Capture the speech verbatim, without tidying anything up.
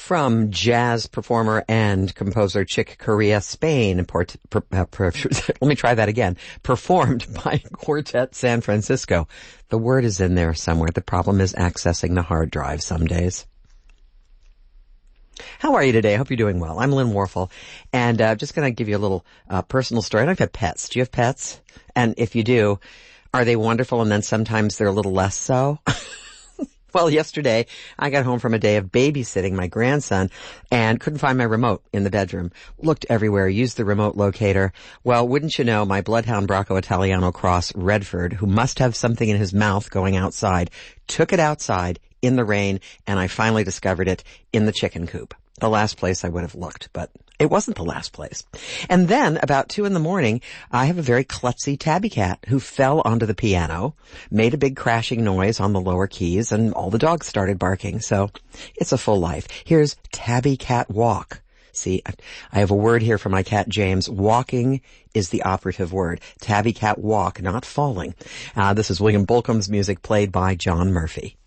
From jazz performer and composer Chick Corea, Spain. Port, per, uh, per, let me try that again. Performed by Quartet San Francisco. The word is in there somewhere. The problem is accessing the hard drive some days. How are you today? I hope you're doing well. I'm Lynn Warfel, and I'm uh, just going to give you a little uh, personal story. I don't have pets. Do you have pets? And if you do, are they wonderful and then sometimes they're a little less so? Well, yesterday, I got home from a day of babysitting my grandson and couldn't find my remote in the bedroom. Looked everywhere, used the remote locator. Well, wouldn't you know, my bloodhound Bracco Italiano Cross Redford, who must have something in his mouth going outside, took it outside in the rain, and I finally discovered it in the chicken coop. The last place I would have looked, but it wasn't the last place. And then, about two in the morning, I have a very klutzy tabby cat who fell onto the piano, made a big crashing noise on the lower keys, and all the dogs started barking. So, it's a full life. Here's Tabby Cat Walk. See, I have a word here for my cat James. Walking is the operative word. Tabby Cat Walk, not falling. Uh, this is William Bolcom's music played by John Murphy.